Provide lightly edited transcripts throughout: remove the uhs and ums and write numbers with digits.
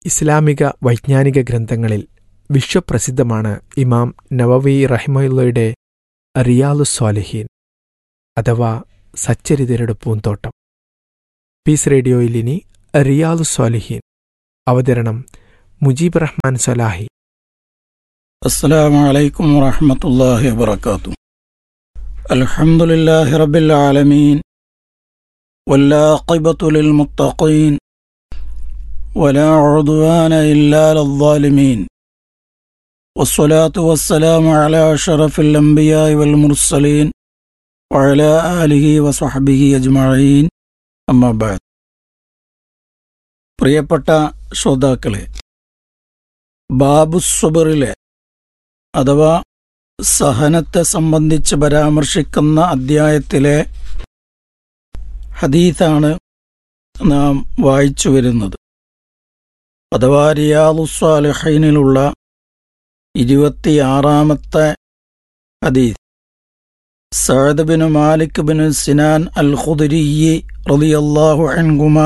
ഇസ്ലാമിക വൈജ്ഞാനിക ഗ്രന്ഥങ്ങളിൽ വിശ്വപ്രസിദ്ധമാണ് ഇമാം നവവി റഹിമഹുള്ളയുടെ റിയാലുസ്സാലിഹീൻ അഥവാ സച്ചരിതരുടെ പൂന്തോട്ടം. പീസ് റേഡിയോയിൽ ഇനി റിയാലുസ്സാലിഹീൻ. അവതരണം മുജീബ് റഹ്മാൻ സലാഹി. അസ്സലാമു അലൈക്കും വറഹ്മത്തുള്ളാഹി വബറകാതുഹു. അൽഹംദുലില്ലാഹി റബ്ബിൽ ആലമീൻ വല്ലാഖിബത്തു ലിൽ മുത്തഖീൻ വലാ ഉദ്വാന ഇല്ലാ ലദ്ദാലിമീൻ വസ്സലാത്തു വസ്സലാമു അലാ അഷ്റഫിൽ അംബിയാഇ വൽ മുർസലീൻ വഅലാ ആലിഹി വസ്വഹ്ബിഹി അജ്മഈൻ. അമ്മാ ബഅദ്. പ്രിയപ്പെട്ട ശ്രോതാക്കളെ, ബാബുസ്സുബറിലെ അഥവാ സഹനത്തെ സംബന്ധിച്ച് പരാമർശിക്കുന്ന അദ്ധ്യായത്തിലെ ഹദീസാണ് നാം വായിച്ചു വരുന്നത്. അഥവാ റിയാലുസ്സാലിഹീനിലുള്ള 26-ാമത്തെ ഹദീസ്. Saad bin Malik bin Sinan അൽ ഖുദരി റളിയല്ലാഹു അൻഹുമാ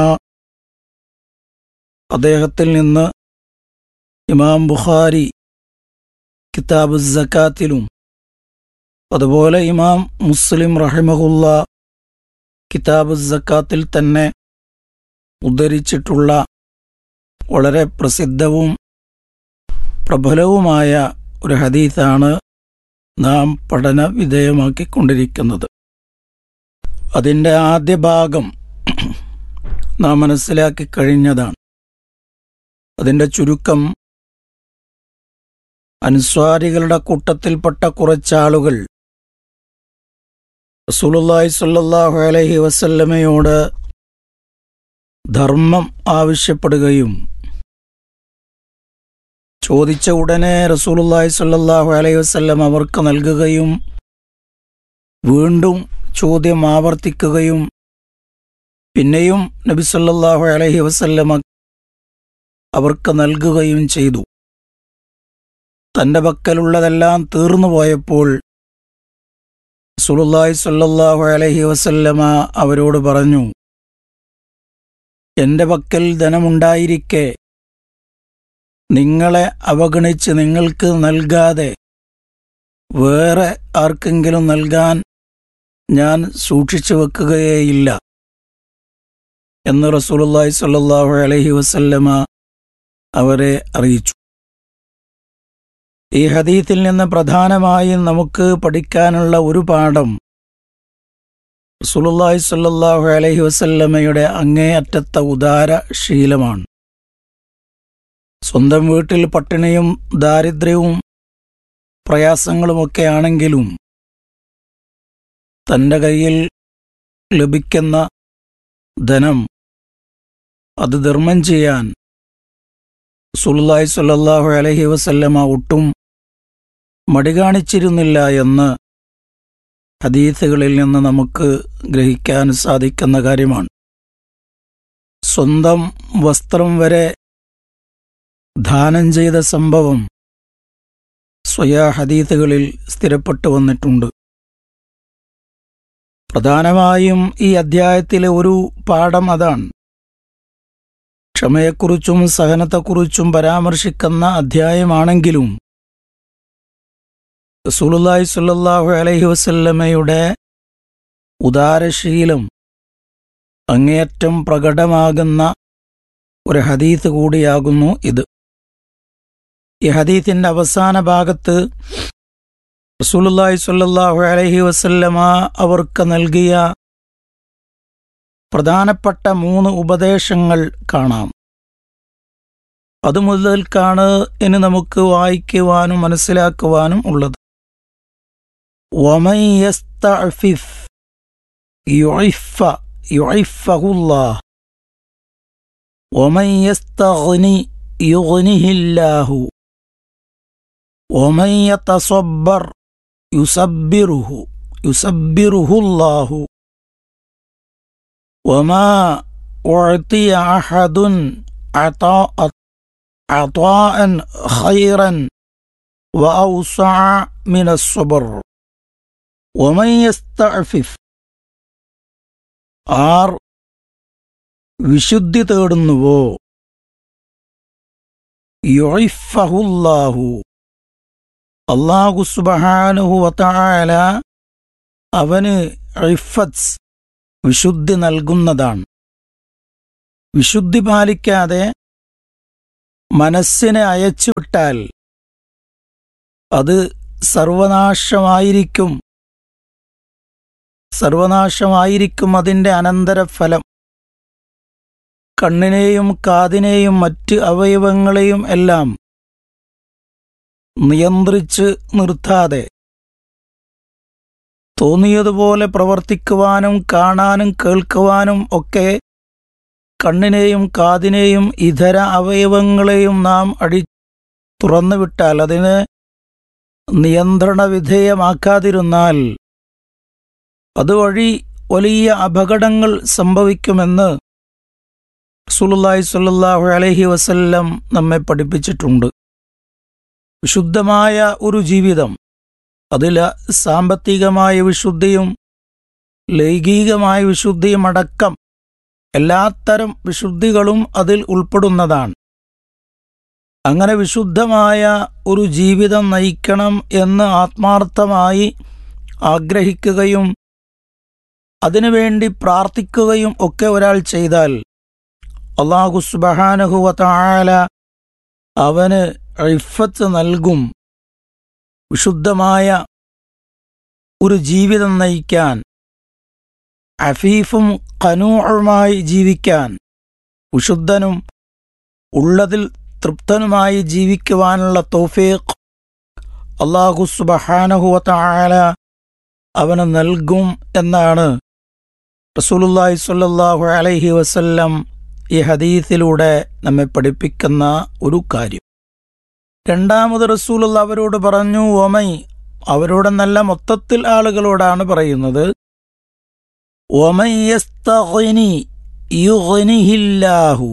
അദ്ദേഹത്തിൽ നിന്ന് ഇമാം ബുഖാരി കിതാബ് സക്കാത്തിലും അതുപോലെ ഇമാം മുസ്ലിം റഹിമഹുല്ലാ കിതാബ് സക്കാത്തിൽ തന്നെ ഉദ്ധരിച്ചിട്ടുള്ള വളരെ പ്രസിദ്ധവും പ്രബലവുമായ ഒരു ഹദീസാണ് നാം പഠന വിധേയമാക്കിക്കൊണ്ടിരിക്കുന്നത്. അതിൻ്റെ ആദ്യ ഭാഗം നാം മനസ്സിലാക്കി കഴിഞ്ഞതാണ്. അതിൻ്റെ ചുരുക്കം, അൻസ്വാരികളുടെ കൂട്ടത്തിൽപ്പെട്ട കുറച്ചാളുകൾ റസൂലുള്ളാഹി സ്വല്ലല്ലാഹു അലൈഹി വസല്ലമയോട് ധർമ്മം ആവശ്യപ്പെടുകയും ചോദിച്ച ഉടനെ റസൂലുള്ളാഹി സ്വല്ലല്ലാഹു അലൈഹി വസല്ലം അവർക്ക് നൽകുകയും വീണ്ടും ചോദ്യം ആവർത്തിക്കുകയും പിന്നെയും നബി സ്വല്ലല്ലാഹു അലൈഹി വസല്ലം അവർക്ക് നൽകുകയും ചെയ്തു. തൻ്റെ പക്കലുള്ളതെല്ലാം തീർന്നുപോയപ്പോൾ റസൂലുള്ളാഹി സ്വല്ലല്ലാഹു അലൈഹി വസല്ലമ അവരോട് പറഞ്ഞു, എൻ്റെ പക്കൽ ധനമുണ്ടായിരിക്കെ നിങ്ങളെ അവഗണിച്ച് നിങ്ങൾക്ക് നൽകാതെ വേറെ ആർക്കെങ്കിലും നൽകാൻ ഞാൻ സൂക്ഷിച്ചു വെക്കുകയേയില്ല എന്ന് റസൂലുള്ളാഹി സ്വല്ലല്ലാഹു അലൈഹി വസല്ലമ അവരെ അറിയിച്ചു. ഈ ഹദീസിൽ നിന്ന് പ്രധാനമായും നമുക്ക് പഠിക്കാനുള്ള ഒരു പാഠം റസൂലുള്ളാഹി സ്വല്ലല്ലാഹു അലൈഹി വസല്ലമയുടെ അങ്ങേയറ്റത്തെ ഉദാരശീലമാണ്. സ്വന്തം വീട്ടിൽ പട്ടിണിയും ദാരിദ്ര്യവും പ്രയാസങ്ങളുമൊക്കെ ആണെങ്കിലും തൻ്റെ കയ്യിൽ ലഭിക്കുന്ന ധനം അത് ധർമ്മം ചെയ്യാൻ റസൂലുള്ളാഹി സ്വല്ലല്ലാഹു അലൈഹി വസല്ലമ ഒട്ടും മടി കാണിച്ചിരുന്നില്ല എന്ന് ഹദീസുകളിൽ നിന്ന് നമുക്ക് ഗ്രഹിക്കാൻ സാധിക്കുന്ന കാര്യമാണ്. സ്വന്തം വസ്ത്രം വരെ ദാനം ചെയ്ത സംഭവം ഹദീസുകളിൽ സ്ഥിരപ്പെട്ടു വന്നിട്ടുണ്ട്. പ്രധാനമായും ഈ അദ്ധ്യായത്തിലെ ഒരു പാഠം അതാണ്. ക്ഷമയെക്കുറിച്ചും സഹനത്തെക്കുറിച്ചും പരാമർശിക്കുന്ന അധ്യായമാണെങ്കിലും റസൂലുള്ളാഹി സ്വല്ലല്ലാഹു അലൈഹി വസല്ലമയുടെ ഉദാരശീലം അങ്ങേയറ്റം പ്രകടമാകുന്ന ഒരു ഹദീസ് കൂടിയാകുന്നു ഇത്. ഈ ഹദീസിന്റെ അവസാന ഭാഗത്ത് റസൂലുള്ളാഹി സ്വല്ലല്ലാഹു അലൈഹി വസല്ലമ അവർക്ക് നൽകിയ പ്രധാനപ്പെട്ട 3 ഉപദേശങ്ങൾ കാണാം. അതുമുതൽക്കാണ് ഇനി നമുക്ക് വായിക്കുവാനും മനസ്സിലാക്കുവാനും ഉള്ളത്. വമൻ യസ്തഅഫിഫ് യുഇഫ്ഫഹുല്ലാഹ് വമൻ യസ്തഗ്നി യുഗ്നിഹില്ലാഹു വമൻ യതസബ്ബർ യുസബ്ബിറുഹുല്ലാഹു വമാ ഉഅതിയ അഹദുൻ അതാഅൻ ഖൈറൻ വഔസഅ മിനസ് സബ്ർ വമൻ യസ്തഅഫിഫ്, ആർ വിശുദ്ധി തേടുന്നുവോ യുഇഫഹുല്ലാഹു, അല്ലാഹു സുബ്ഹാനഹു വതആല അവന് ഇഫത്ത്, വിശുദ്ധി നൽകുന്നതാണ്. വിശുദ്ധി പാലിക്കാതെ മനസ്സിനെ അയച്ചുവിട്ടാൽ അത് സർവനാശമായിരിക്കും അതിൻ്റെ അനന്തരഫലം. കണ്ണിനെയും കാതിനെയും മറ്റ് അവയവങ്ങളെയും എല്ലാം നിയന്ത്രിച്ച് നിർത്താതെ തോന്നിയതുപോലെ പ്രവർത്തിക്കുവാനും കാണാനും കേൾക്കുവാനും ഒക്കെ കണ്ണിനെയും കാതിനെയും ഇതര അവയവങ്ങളെയും നാം തുറന്നുവിട്ടാൽ, അതിന് നിയന്ത്രണ വിധേയമാക്കാതിരുന്നാൽ അതുവഴി വലിയ അപകടങ്ങൾ സംഭവിക്കുമെന്ന് റസൂലുള്ളാഹി സ്വല്ലല്ലാഹു അലൈഹി വസല്ലം നമ്മെ പഠിപ്പിച്ചിട്ടുണ്ട്. വിശുദ്ധമായ ഒരു ജീവിതം, അതിൽ സാമ്പത്തികമായ വിശുദ്ധിയും ലൈംഗികമായ വിശുദ്ധിയും അടക്കം എല്ലാത്തരം വിശുദ്ധികളും അതിൽ ഉൾപ്പെടുന്നതാണ്. അങ്ങനെ വിശുദ്ധമായ ഒരു ജീവിതം നയിക്കണം എന്ന് ആത്മാർത്ഥമായി ആഗ്രഹിക്കുകയും അതിനുവേണ്ടി പ്രാർത്ഥിക്കുകയും ഒക്കെ ഒരാൾ ചെയ്താൽ അല്ലാഹു സുബ്ഹാനഹു വതആല അവന് ഇഫത്ത് നൽകും. വിശുദ്ധമായ ഒരു ജീവിതം നയിക്കാൻ, അഫീഫും ഖനൂഉമായി ജീവിക്കാൻ, വിശുദ്ധനും ഉള്ളതിൽ തൃപ്തനുമായി ജീവിക്കുവാനുള്ള തൗഫീഖ് അല്ലാഹു സുബ്ഹാനഹു വതആല അവന് നൽകും എന്നാണ് റസൂലുള്ളാഹി സ്വല്ലല്ലാഹു അലൈഹി വസല്ലം ഈ ഹദീസിലൂടെ നമ്മെ പഠിപ്പിക്കുന്ന ഒരു കാര്യം. രണ്ടാമത് റസൂലുള്ള അവരോട് പറഞ്ഞു, ഒമൈ, അവരോടെന്നല്ല മൊത്തത്തിൽ ആളുകളോടാണ് പറയുന്നത്, ഒമൈ യസ്തഗ്നി യുഗ്നിഹില്ലാഹു,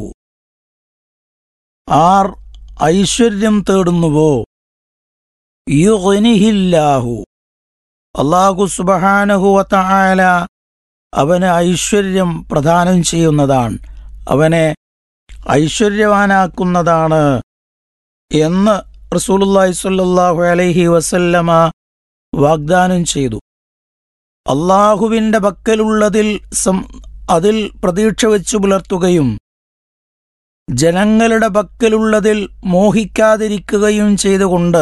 ആർ ഐശ്വര്യം തേടുന്നുവോ, യുഗ്നിഹില്ലാഹു, അല്ലാഹു സുബ്ഹാനഹു വതആല അവന് ഐശ്വര്യം പ്രദാനം ചെയ്യുന്നതാണ്, അവനെ ഐശ്വര്യവാനാക്കുന്നതാണ് എന്ന് റസൂലുള്ളാഹി സ്വല്ലല്ലാഹു അലൈഹി വസല്ലമ വാഗ്ദാനം ചെയ്തു. അല്ലാഹുവിൻ്റെ പക്കലുള്ളതിൽ അതിൽ പ്രതീക്ഷ വെച്ചു പുലർത്തുകയും ജനങ്ങളുടെ പക്കലുള്ളതിൽ മോഹിക്കാതിരിക്കുകയും ചെയ്തുകൊണ്ട്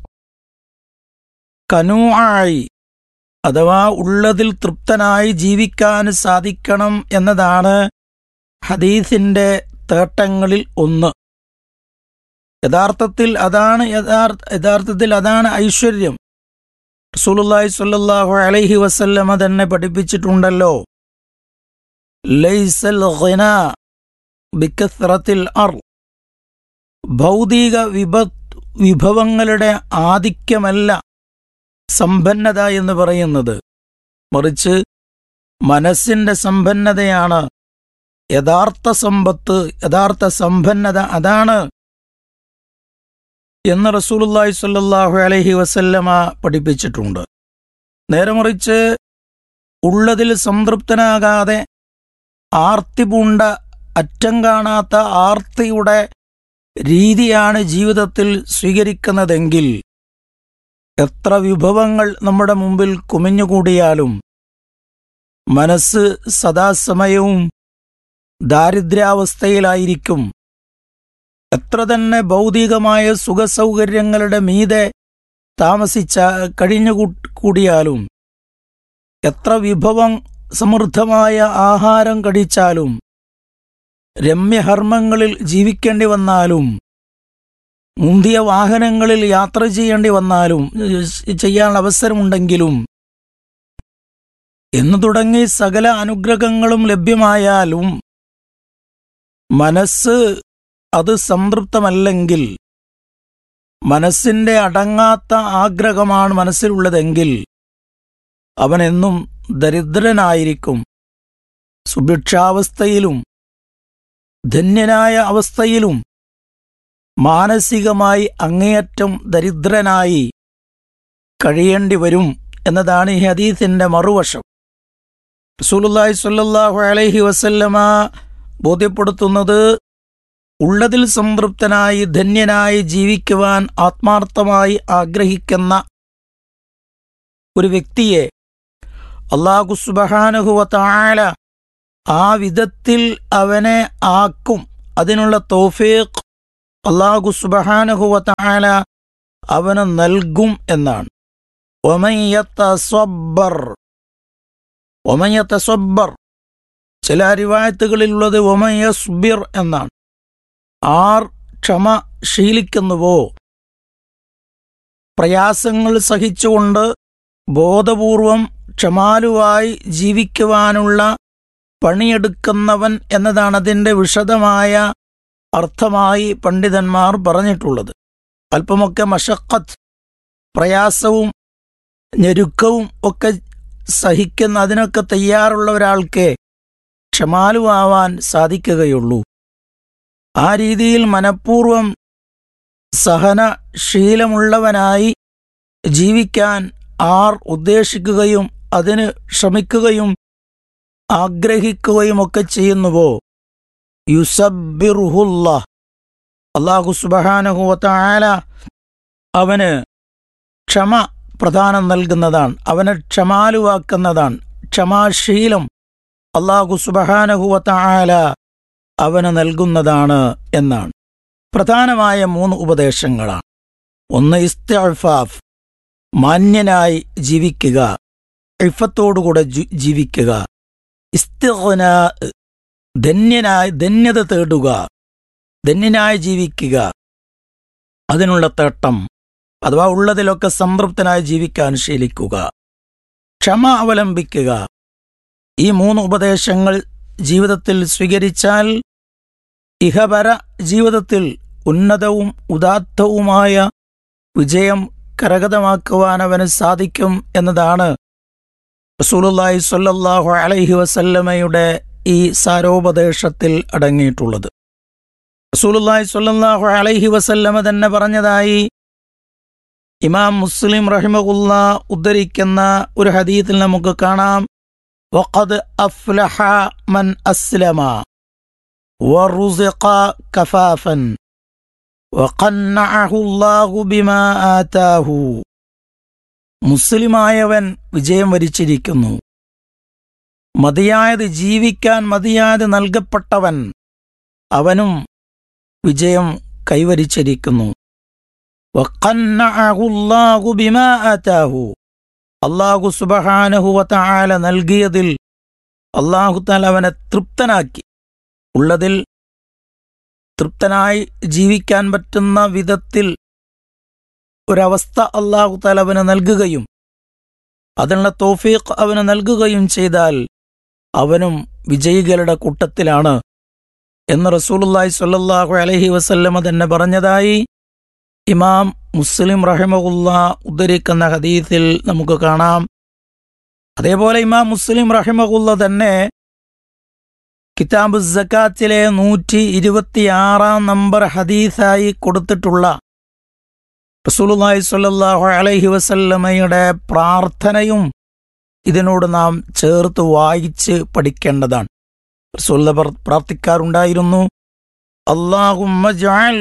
കനൂആയി, അഥവാ ഉള്ളതിൽ തൃപ്തനായി ജീവിക്കാൻ സാധിക്കണം എന്നതാണ് ഹദീസിന്റെ തേട്ടങ്ങളിൽ ഒന്ന്. യഥാർത്ഥത്തിൽ അതാണ് ഐശ്വര്യം. റസൂലുള്ളാഹി സ്വല്ലല്ലാഹു അലൈഹി വസല്ലമ തന്നെ പഠിപ്പിച്ചിട്ടുണ്ടല്ലോ, ലൈസൽ ഗിനാ ബികസ്റത്തിൽ അർള്, ഭൗതിക വിഭവങ്ങളുടെ ആധിക്യമല്ല സമ്പന്നത എന്ന് പറയുന്നത്, മറിച്ച് മനസ്സിന്റെ സമ്പന്നതയാണ് യഥാർത്ഥ സമ്പത്ത്, യഥാർത്ഥ സമ്പന്നത അതാണ് എന്ന് റസൂലുള്ളാഹി സ്വല്ലല്ലാഹു അലൈഹി വസല്ലമ പഠിപ്പിച്ചിട്ടുണ്ട്. നേരെ മറിച്ച് ഉള്ളതിൽ സംതൃപ്തനാകാതെ ആർത്തി പൂണ്ട, അറ്റം കാണാത്ത ആർത്തിയുടെ രീതിയാണ് ജീവിതത്തിൽ സ്വീകരിക്കുന്നതെങ്കിൽ എത്ര വിഭവങ്ങൾ നമ്മുടെ മുമ്പിൽ കുമിഞ്ഞുകൂടിയാലും മനസ്സ് സദാസമയവും ദാരിദ്ര്യാവസ്ഥയിലായിരിക്കും. എത്ര തന്നെ ഭൗതികമായ സുഖസൗകര്യങ്ങളുടെ മീതെ കഴിഞ്ഞുകൂടിയാലും, എത്ര വിഭവം സമൃദ്ധമായ ആഹാരം കഴിച്ചാലും, രമ്യഹർമ്മങ്ങളിൽ ജീവിക്കേണ്ടി വന്നാലും, മുന്തിയ വാഹനങ്ങളിൽ യാത്ര ചെയ്യേണ്ടി വന്നാലും, ചെയ്യാൻ അവസരമുണ്ടെങ്കിലും എന്നു തുടങ്ങി സകല അനുഗ്രഹങ്ങളും ലഭ്യമായാലും മനസ്സ് അത് സംതൃപ്തമല്ലെങ്കിൽ, മനസ്സിന്റെ അടങ്ങാത്ത ആഗ്രഹമാണ് മനസ്സിലുള്ളതെങ്കിൽ അവനെന്നും ദരിദ്രനായിരിക്കും. സുഭിക്ഷാവസ്ഥയിലും ധന്യനായ അവസ്ഥയിലും മാനസികമായി അങ്ങേയറ്റം ദരിദ്രനായി കഴിയേണ്ടി വരും എന്നതാണ് ഈ ഹദീസിന്റെ മറുവശം. റസൂലുള്ളാഹി സ്വല്ലല്ലാഹു അലൈഹി വസല്ലമ ബോധ്യപ്പെടുത്തുന്നത്, ഉള്ളതിൽ സംതൃപ്തനായി ധന്യനായി ജീവിക്കുവാൻ ആത്മാർത്ഥമായി ആഗ്രഹിക്കുന്ന ഒരു വ്യക്തിയെ അല്ലാഹു സുബ്ഹാനഹു വ തആല ആ വിധത്തിൽ അവനെ ആക്കും. അതിനുള്ള തൗഫീഖ് അല്ലാഹു സുബ്ഹാനഹു വ തആല അവന് നൽകും എന്നാണ്. വമൻ യതസബ്ബർ, ചില റിവായത്തുകളിലുള്ളത് വമൻ യസ്ബിർ എന്നാണ്. ആർ ക്ഷമ ശീലിക്കുന്നുവോ, പ്രയാസങ്ങൾ സഹിച്ചുകൊണ്ട് ബോധപൂർവം ക്ഷമാലുവായി ജീവിക്കുവാനുള്ള പണിയെടുക്കുന്നവൻ എന്നതാണ് അതിൻ്റെ വിശദമായ അർത്ഥമായി പണ്ഡിതന്മാർ പറഞ്ഞിട്ടുള്ളത്. അല്പമൊക്കെ മശഖത്ത്, പ്രയാസവും ഞെരുക്കവും ഒക്കെ സഹിക്കുന്ന അതിനൊക്കെ തയ്യാറുള്ള ഒരാൾക്ക് ക്ഷമാലുവാൻ സാധിക്കുകയുള്ളൂ. ആ രീതിയിൽ മനഃപൂർവം സഹനശീലമുള്ളവനായി ജീവിക്കാൻ ആർ ഉദ്ദേശിക്കുകയും അതിന് ശ്രമിക്കുകയും ആഗ്രഹിക്കുകയുമൊക്കെ ചെയ്യുന്നുവോ, യുസബ്ബിറുഹുല്ലാഹ്, അല്ലാഹു സുബ്ഹാനഹു വ തആല അവന് ക്ഷമ പ്രദാനം നൽകുന്നതാണ്, അവനെ ക്ഷമാലുവാക്കുന്നതാണ്. ക്ഷമാശീലം അല്ലാഹു സുബ്ഹാനഹു വ തആല അവന് നൽകുന്നതാണ് എന്നാണ്. പ്രധാനമായ 3 ഉപദേശങ്ങളാണ്. ഒന്ന് ഇസ്തിഅഫാഫ്, മാന്യനായി ജീവിക്കുക, ഇഫത്തോടുകൂടെ ജീവിക്കുക. ഇസ്തിഗ്നാ, ധന്യത തേടുക, ധന്യനായി ജീവിക്കുക, അതിനുള്ള തേട്ടം അഥവാ ഉള്ളതിലൊക്കെ സംതൃപ്തനായി ജീവിക്കാൻ ശീലിക്കുക, ക്ഷമ അവലംബിക്കുക. ഈ 3 ഉപദേശങ്ങൾ ജീവിതത്തിൽ സ്വീകരിച്ചാൽ ഇഹപര ജീവിതത്തിൽ ഉന്നതവും ഉദാത്തവുമായ വിജയം കരഗതമാക്കുവാൻ അവന് സാധിക്കും എന്നതാണ് റസൂലുള്ളാഹി സ്വല്ലല്ലാഹു അലൈഹി വസല്ലമയുടെ ഈ സാരോപദേശത്തിൽ അടങ്ങിയിട്ടുള്ളത്. റസൂലുള്ളാഹി സ്വല്ലല്ലാഹു അലൈഹി വസല്ലമ തന്നെ പറഞ്ഞതായി ഇമാം മുസ്ലിം റഹിമഹുല്ലാഹ് ഉദ്ധരിക്കുന്ന ഒരു ഹദീസിൽ നമുക്ക് കാണാം, വഖദ് അഫ്ലഹ മൻ അസ്ലമ വറുസിഖ കഫാഫൻ വഖന്നഅഹു അല്ലാഹു ബിമാ ആതാഹു. മുസ്ലിമായവൻ വിജയം വരിച്ചിരിക്കുന്നു, മതിയായത് ജീവിക്കാൻ മതിയായത് നൽകപ്പെട്ടവൻ അവനും വിജയം കൈവരിച്ചിരിക്കുന്നു. വഖന്നഅഹു അല്ലാഹു ബിമാ ആതാഹു, അല്ലാഹു സുബ്ഹാനഹു വ തആല നൽകിയതിൽ അല്ലാഹു തആല അവനെ തൃപ്തനാക്കി. ഉള്ളതിൽ തൃപ്തനായി ജീവിക്കാൻ പറ്റുന്ന വിധത്തിൽ ഒരവസ്ഥ അല്ലാഹു തആല അവന് നൽകുകയും അതിനുള്ള തൗഫീഖ് അവന് നൽകുകയും ചെയ്താൽ അവനും വിജയികളുടെ കൂട്ടത്തിലാണ് എന്ന് റസൂലുള്ളാഹി സ്വല്ലല്ലാഹു അലൈഹി വസല്ലമ തന്നെ പറഞ്ഞതായി ഇമാം മുസ്ലിം റഹിമഹുല്ലാഹ് ഉദ്ധരിക്കുന്ന ഹദീസിൽ നമുക്ക് കാണാം. അതേപോലെ ഇമാം മുസ്ലിം റഹിമഹുല്ലാഹ് തന്നെ കിതാബ് സക്കാത്തിലെ 126 നമ്പർ ഹദീസായി കൊടുത്തിട്ടുള്ള റസൂലുള്ളാഹി സ്വല്ലല്ലാഹു അലൈഹി വസല്ലമയുടെ പ്രാർത്ഥനയും ഇതിനോട് നാം ചേർത്ത് വായിച്ച് പഠിക്കേണ്ടതാണ്. റസൂലുള്ളാഹി പ്രാർത്ഥിക്കാറുണ്ടായിരുന്നു, അല്ലാഹുമ്മ ജഅൽ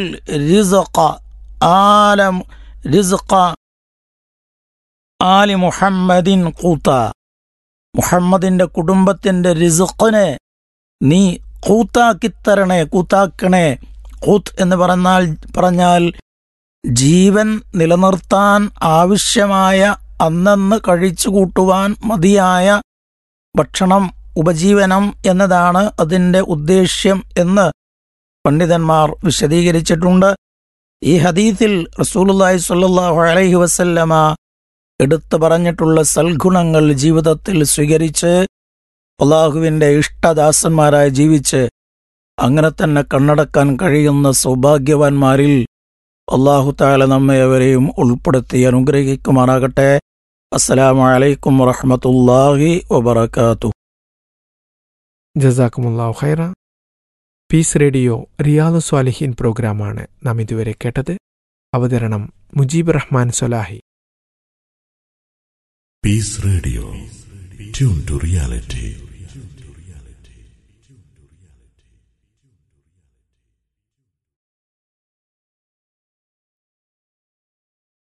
റിസ്ഖ ആലി മുഹമ്മദിൻ ഖൂത, മുഹമ്മദിന്റെ കുടുംബത്തിന്റെ റിസ്ഖിനെ നീ കൂത്താക്കണേ. ഖൂത്ത് എന്ന് പറഞ്ഞാൽ ജീവൻ നിലനിർത്താൻ ആവശ്യമായ അന്നന്ന് കഴിച്ചുകൂട്ടുവാൻ മതിയായ ഭക്ഷണം, ഉപജീവനം എന്നതാണ് അതിൻ്റെ ഉദ്ദേശ്യം എന്ന് പണ്ഡിതന്മാർ വിശദീകരിച്ചിട്ടുണ്ട്. ഈ ഹദീസിൽ റസൂലുള്ളാഹി സ്വല്ലല്ലാഹു അലൈഹി വസല്ലമ എടുത്തു പറഞ്ഞിട്ടുള്ള സൽഗുണങ്ങൾ ജീവിതത്തിൽ സ്വീകരിച്ച് അല്ലാഹുവിൻ്റെ ഇഷ്ടദാസന്മാരായി ജീവിച്ച് അങ്ങനെ തന്നെ കണ്ണടക്കാൻ കഴിയുന്ന സൗഭാഗ്യവാന്മാരിൽ അല്ലാഹു തആല നമ്മെ അവരെയും ഉൾപ്പെടുത്തി അനുഗ്രഹിക്കുമാറാകട്ടെ. അസ്സലാമു അലൈക്കും വറഹ്മത്തുള്ളാഹി വബറകാതുഹു. ജസാക്കുമുല്ലാഹു ഖൈറ. പീസ് റേഡിയോ റിയാദ് സ്വാലിഹീൻ പ്രോഗ്രാമാണ് നാം ഇതുവരെ കേട്ടത്. അവതരണം Mujeeb Rahman Swalahi. Piece radio, tune to reality.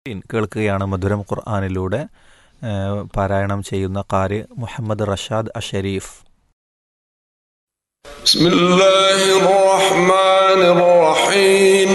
കേൾക്കുകയാണ് മധുരം ഖുർആനിലൂടെ പാരായണം ചെയ്യുന്ന ഖാരി മുഹമ്മദ് റഷാദ് അഷരീഫ്. بسم الله الرحمن الرحيم